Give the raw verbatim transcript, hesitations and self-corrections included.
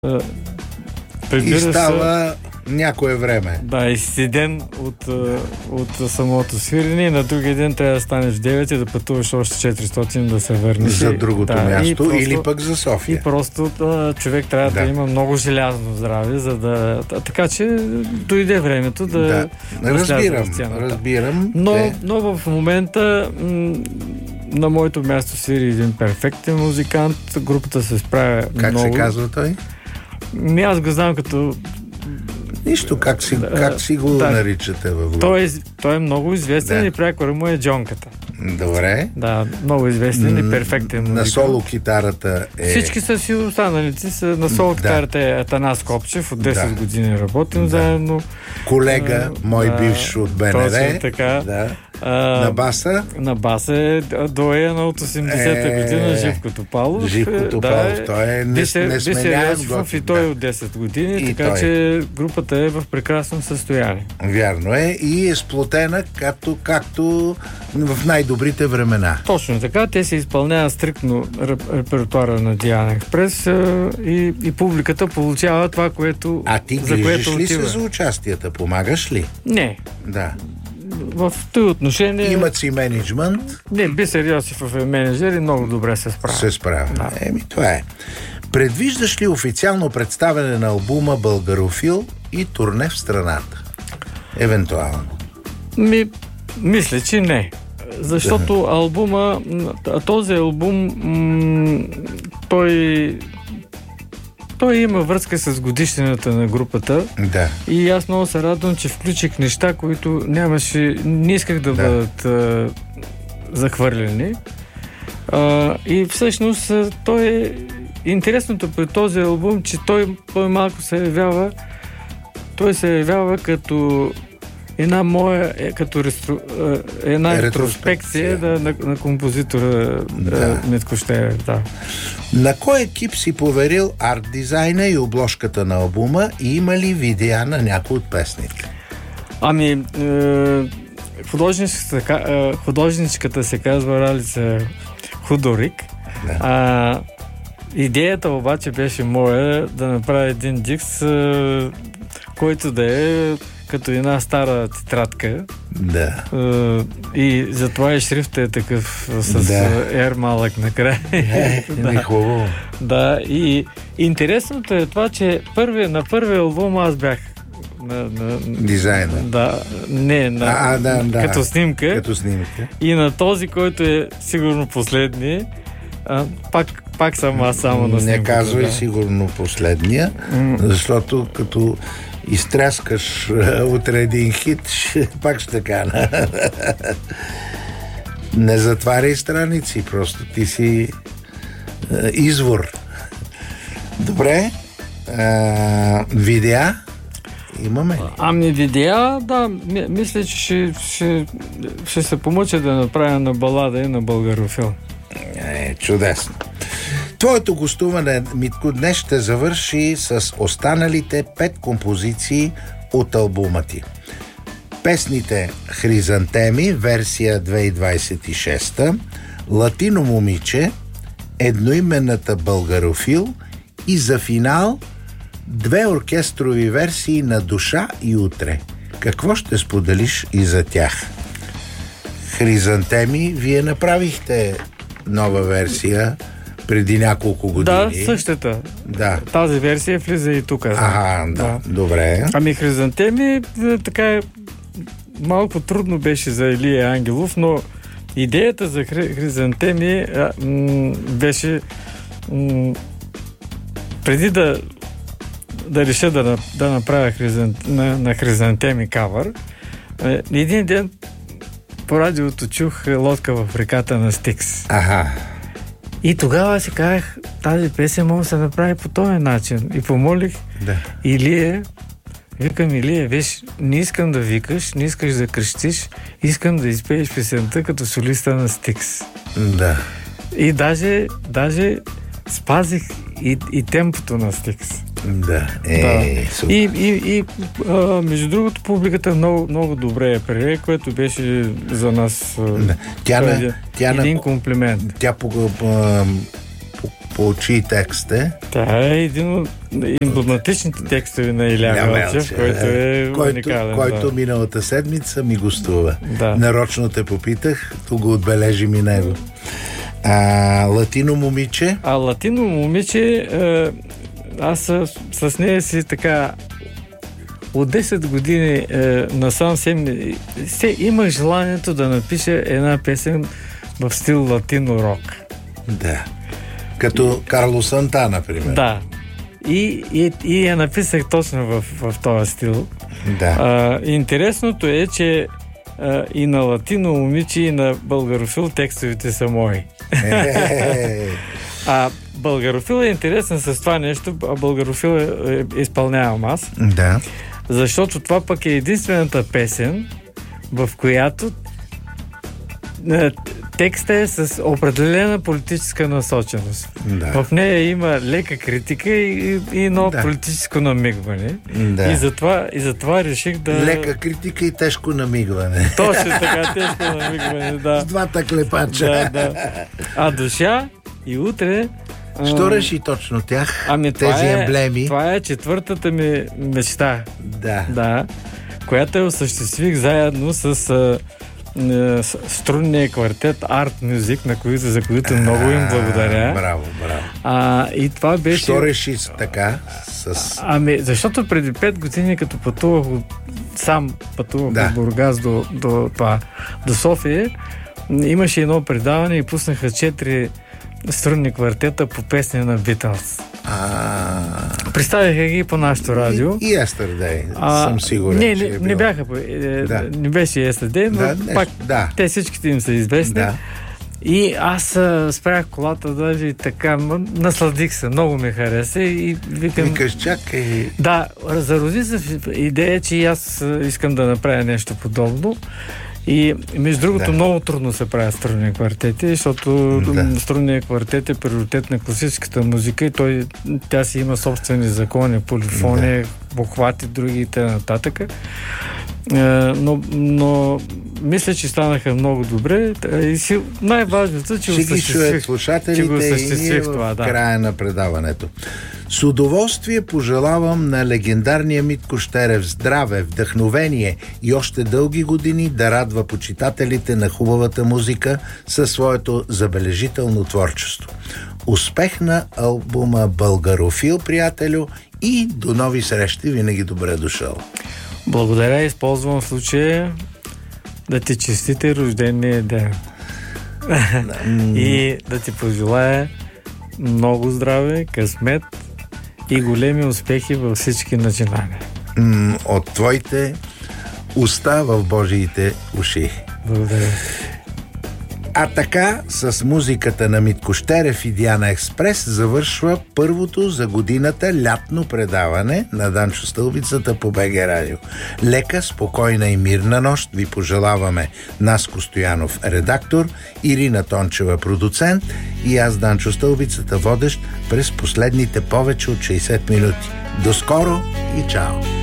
Прибира и става се, някое време. Да, изседен от, от самото свирене и на другия ден трябва да станеш в девет и да пътуваш още четиристотин да се върнеш. За другото да, място просто, или пък за София. И просто да, човек трябва да. да има много желязно здраве, за да... Така че дойде времето да... да. да разбирам, разбирам. Но, те... но в момента м- на моето място свири един перфектен музикант. Групата се справя как много. Как се казва той? Ми аз го знам като... Нищо, как си, как си го да. наричате във група? Той е, той е много известен да. и прякора му е Джонката. Добре. Да, много известен и перфектен музикант. На соло китарата е... Всички са си останалици. Са, на соло китарата да. е Атанас Копчев. От десет да. години работим да. заедно. Колега, а, мой да, бивш от БНР. Точно така. Да. А, на баса? На баса е доена от осемдесета е, година Живко Топалов. Живко Топалов. Да, той е несменяем готов. И той да. от десет години, и така той. че групата е в прекрасно състояние. Вярно е. И е сплотена както, както в най-добрите времена. Точно така. Те се изпълняват стриктно репертуара на Диана Експрес и, и публиката получава това, което А ти за грижиш което ли отива. се за участията? Помагаш ли? Не. Да. В този отношение... Имат си менеджмент. Не, Бисер Йосифов е менеджер и много добре се справя. Се справя. Да. Еми, това е. Предвиждаш ли официално представяне на албума Българофил и турне в страната? Евентуално. Ми, мисля, че не. Защото албума, този албум, м- той... Той има връзка с годишнината на групата. Да. И аз много се радвам, че включих неща, които нямаше... Не исках да, да. бъдат а, захвърлени. А, и всъщност той е... Интересното при този албум, че той, той малко се явява... Той се явява като една моя... Като рестру, една ретроспекция да, на, на композитора да. Митко Щевер. Да. На кой екип си поверил арт дизайна и обложката на албума и има ли видеа на някои от песните? Ами, е, художничката, е, художничката се казва Ралица Худорик. Да. А, идеята обаче беше моя да направя един дикс, е, който да е като една стара тетрадка. Да. И затова и шрифтът е такъв с да. ер малък накрая. Е, да. Е хубаво. Да, и интересното е това, че първи, на първия албум аз бях на, на, дизайна. Да, не, на, а, да, да. Като снимка. Като снимка. И на този, който е сигурно последния, а, пак, пак съм аз само на снимка. Не казвай да. Сигурно последния, mm. защото като изтряскаш утре един хит, пак ще кана. Не затваряй страници, просто ти си е, извор. Добре. Е, видеа имаме ли? Ами видеа, да, мисля, че ще, ще, ще се помъча да направя на балада и на Българофил. Е, чудесно. Твоето гостуване, Митко, днес ще завърши с останалите пет композиции от албума ти. Песните Хризантеми, версия две хиляди двадесет и шеста, Латино момиче, едноименната Българофил и за финал две оркестрови версии на Душа и Утре. Какво ще споделиш и за тях? Хризантеми, вие направихте нова версия преди няколко години. Да, същата. Да. Тази версия влиза и тук. Ага, да. да. Добре. Ами Хризантеми, така малко трудно беше за Илия Ангелов, но идеята за хри, Хризантеми а, м- беше м- преди да да реша да, да направя хризант, на, на Хризантеми кавър, един ден по радиото чух Лодка в реката на Стикс. Ага. И тогава си казах, тази песен може да се направи по този начин. И помолих да. Илия, викам, Илия, виж, не искам да викаш, не искаш да крещиш, искам да изпееш песента като солиста на Стикс. Да. И даже, даже спазих и, и темпото на Стикс. Да, е, да. И, и, и а, между другото, публиката много, много добре е прие, което беше за нас да. Тя един, тя един на, комплимент. Тя по, а, по, по чий текст е? Това е един от емблематичните текстове на Илия Велчев, който е който, уникален. Който да. миналата седмица ми гостува. Да. Нарочно те попитах, тук го отбележим и него. А, латино момиче? А латино момиче, е, аз с, с нея си така от десет години е, насам се, се има желанието да напише една песен в стил латино рок. Да. Като Карло Санта, например. Да. И, и, и я написах точно в, в този стил. Да. А, интересното е, че а, и на латино момиче, и на българофил текстовете са мои. А българофил е интересен с това нещо, а българофил е, е, изпълнявам аз. Да. Защото това пък е единствената песен, в която текстът е с определена политическа насоченост. Да. В нея има лека критика и, и едно да. политическо намигване. Да. И, затова, и затова реших да... Лека критика и тежко намигване. Точно така, тежко намигване, да. С двата клепача. Да, да. А душа и утре... Що реши точно тях? Ами, тези е, емблеми? Това е четвъртата ми мечта. Да. Да. Която я осъществих заедно с... с струнния квартет Art Music, на които, за които много им благодаря. Браво, браво. А, и това беше... Що реши така? С... Ами, защото преди пет години, като пътувах сам пътувах да. от Бургас до, до, това, до София, имаше едно предаване и пуснаха четири струнни квартета по песни на Beatles. А... Представиха ги по нашото радио. И, и Yesterday, а, съм сигурен. Не, че не, е не бяха. Е, да. Не беше Yesterday, но да, нещо, пак да. те всичките им са известни. Да. И аз а, спрях колата даже и така, насладих се, много ми хареса и викам... Викаш, чакай... Да, зароди се идея, че и аз искам да направя нещо подобно. И между другото, да. много трудно се правят струнни квартети, защото да. струнният квартет е приоритет на класическата музика и той, тя си има собствени закони, полифония, похвати, други и т.н. Но, но мисля, че станаха много добре и си, най-важното, че ще ги чуят слушателите и ние в това, да. края на предаването. С удоволствие пожелавам на легендарния Митко Щерев здраве, вдъхновение и още дълги години да радва почитателите на хубавата музика със своето забележително творчество. Успех на албума Българофил, приятелю, и до нови срещи, винаги добре дошъл. Благодаря, използвам случая да ти честите рождения ден. И да ти пожелая много здраве, късмет и големи успехи във всички начинания. От твоите уста в Божиите уши. Благодаря. А така, с музиката на Митко Щерев и Диана Експрес завършва първото за годината лятно предаване на Данчо Стълбицата по БГ Радио. Лека, спокойна и мирна нощ ви пожелаваме Наско Стоянов, редактор, Ирина Тончева, продуцент, и аз, Данчо Стълбицата, водещ през последните повече от шейсет минути. До скоро и чао!